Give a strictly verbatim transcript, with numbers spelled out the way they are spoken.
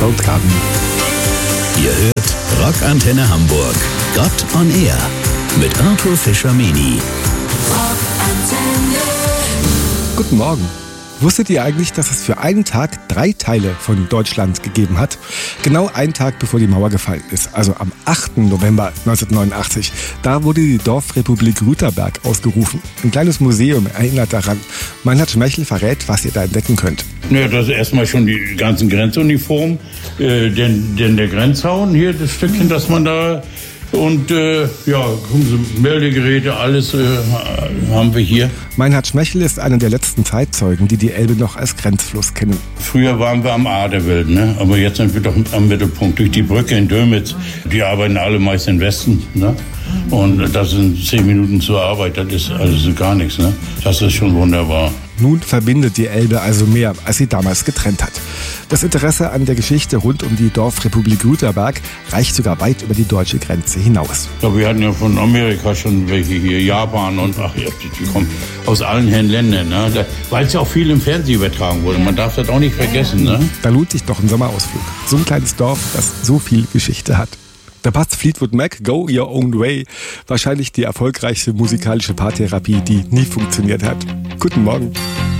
Soundgarden. Ihr hört Rockantenne Hamburg. Gott on Air mit Arthur Fischer-Meni. Guten Morgen. Wusstet ihr eigentlich, dass es für einen Tag drei Teile von Deutschland gegeben hat? Genau einen Tag bevor die Mauer gefallen ist, also am achten November neunzehnhundertneunundachtzig. Da wurde die Dorfrepublik Rüterberg ausgerufen. Ein kleines Museum erinnert daran. Meinhard Schmechel verrät, was ihr da entdecken könnt. Ja, das ist erstmal schon die ganzen Grenzuniformen, äh, denn, denn der Grenzzaun hier, das Stückchen, das man da... Und äh, ja, Meldegeräte, alles äh, haben wir hier. Meinhard Schmechel ist einer der letzten Zeitzeugen, die die Elbe noch als Grenzfluss kennen. Früher waren wir am A der Welt, ne? Aber jetzt sind wir doch am Mittelpunkt. Durch die Brücke in Dömitz, die arbeiten alle meist im Westen. Ne? Und das sind zehn Minuten zur Arbeit, das ist also gar nichts. Ne? Das ist schon wunderbar. Nun verbindet die Elbe also mehr, als sie damals getrennt hat. Das Interesse an der Geschichte rund um die Dorfrepublik Rüterberg reicht sogar weit über die deutsche Grenze hinaus. Ja, wir hatten ja von Amerika schon welche hier, Japan und ach ja, die kommen aus allen Herren Ländern, ne? Weil es ja auch viel im Fernsehen übertragen wurde. Man darf das auch nicht vergessen. Ne? Da lohnt sich doch ein Sommerausflug. So ein kleines Dorf, das so viel Geschichte hat. Da passt Fleetwood Mac, Go Your Own Way. Wahrscheinlich die erfolgreichste musikalische Paartherapie, die nie funktioniert hat. Guten Morgen.